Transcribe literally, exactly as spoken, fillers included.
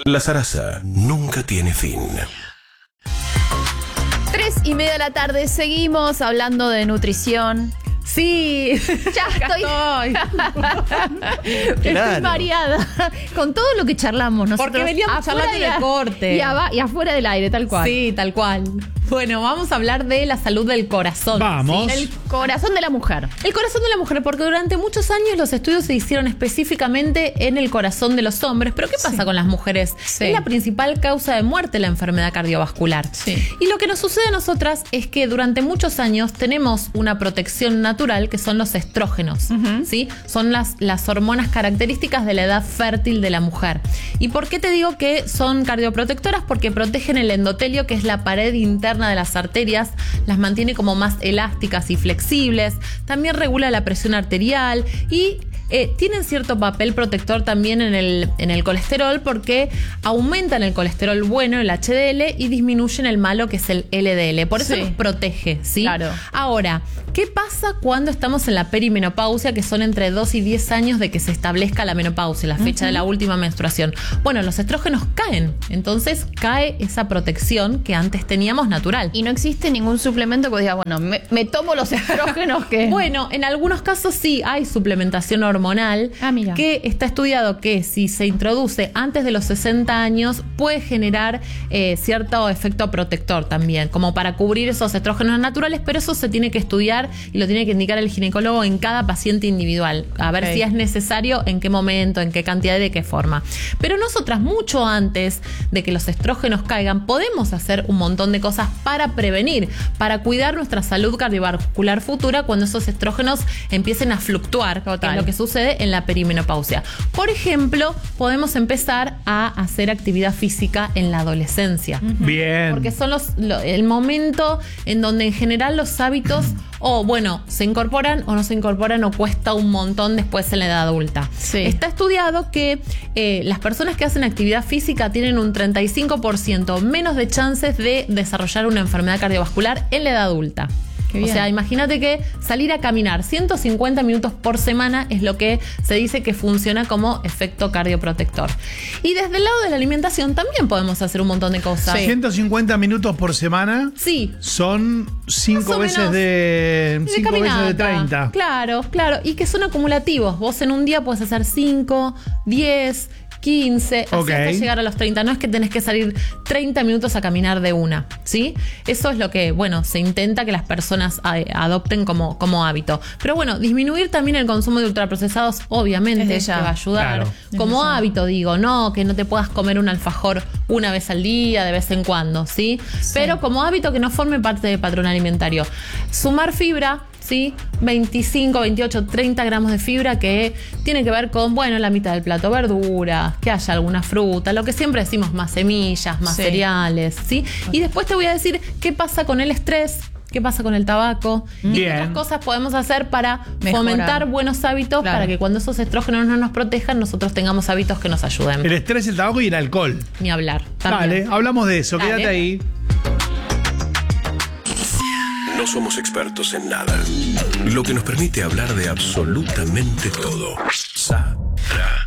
La zaraza nunca tiene fin. Tres y media de la tarde, seguimos hablando de nutrición. Sí, ya estoy, estoy claro. mareada con todo lo que charlamos nosotros. Porque veníamos charlando en el corte. Y, aba- y afuera del aire, tal cual. Sí, tal cual. Bueno, vamos a hablar de la salud del corazón. Vamos. ¿sí? El corazón de la mujer. El corazón de la mujer, porque durante muchos años los estudios se hicieron específicamente en el corazón de los hombres. Pero ¿qué pasa Sí. con las mujeres? Sí. Es la principal causa de muerte la enfermedad cardiovascular. Sí. Y lo que nos sucede a nosotras es que durante muchos años tenemos una protección natural que son los estrógenos. Ujú. ¿sí? Son las, las hormonas características de la edad fértil de la mujer. ¿Y por qué te digo que son cardioprotectoras? Porque protegen el endotelio, que es la pared interna de las arterias, las mantiene como más elásticas y flexibles, también regula la presión arterial y eh, tienen cierto papel protector también en el, en el colesterol, porque aumentan el colesterol bueno, el H D L, y disminuyen el malo, que es el L D L. Por eso Sí. nos protege, ¿sí? Claro. Ahora, ¿qué pasa cuando estamos en la perimenopausia, que son entre dos y diez años de que se establezca la menopausia, la fecha de la última menstruación? Bueno, los estrógenos caen, entonces cae esa protección que antes teníamos natural. Y no existe ningún suplemento que diga, bueno, me, me tomo los estrógenos que... Bueno, en algunos casos sí hay suplementación hormonal, Ah, mira. que está estudiado que si se introduce antes de los sesenta años puede generar eh, cierto efecto protector también, como para cubrir esos estrógenos naturales, pero eso se tiene que estudiar y lo tiene que indicar el ginecólogo en cada paciente individual, a ver Ok. si es necesario, en qué momento, en qué cantidad y de qué forma. Pero nosotras, mucho antes de que los estrógenos caigan, podemos hacer un montón de cosas para prevenir, para cuidar nuestra salud cardiovascular futura cuando esos estrógenos empiecen a fluctuar, que es lo que sucede en la perimenopausia. Por ejemplo, podemos empezar a hacer actividad física en la adolescencia. Bien. Porque son los, lo- el momento en donde en general los hábitos o bueno, se incorporan o no se incorporan o cuesta un montón después en la edad adulta. Sí. Está estudiado que eh, las personas que hacen actividad física tienen un treinta y cinco por ciento menos de chances de desarrollar una enfermedad cardiovascular en la edad adulta. Qué O bien. sea, imagínate que salir a caminar ciento cincuenta minutos por semana es lo que se dice que funciona como efecto cardioprotector. Y desde el lado de la alimentación también podemos hacer un montón de cosas. Sí. ciento cincuenta minutos por semana Sí. son cinco Más o veces menos de de cinco veces caminata. de treinta. Claro, claro. Y que son acumulativos. Vos en un día puedes hacer cinco, diez, quince, así Ok. hasta llegar a los treinta. No es que tenés que salir treinta minutos a caminar de una, ¿sí? Eso es lo que, bueno, se intenta que las personas a- adopten como, como hábito. Pero bueno, disminuir también el consumo de ultraprocesados, obviamente, Desde que ya. va a ayudar. Claro. Como Desde ya. hábito, digo, no que no te puedas comer un alfajor una vez al día, de vez en cuando, ¿sí? Sí. Pero como hábito que no forme parte del patrón alimentario. Sumar fibra, ¿sí? veinticinco, veintiocho, treinta gramos de fibra, que tiene que ver con, bueno, la mitad del plato verduras, que haya alguna fruta, lo que siempre decimos, más semillas, más Sí. cereales, ¿sí? Y después te voy a decir qué pasa con el estrés, qué pasa con el tabaco y qué Bien. otras cosas podemos hacer para Mejorar. fomentar buenos hábitos, Claro. para que cuando esos estrógenos no nos protejan, nosotros tengamos hábitos que nos ayuden. El estrés, el tabaco y el alcohol. Ni hablar. Dale, También. hablamos de eso, Dale. quédate ahí. No somos expertos en nada, lo que nos permite hablar de absolutamente todo. Sa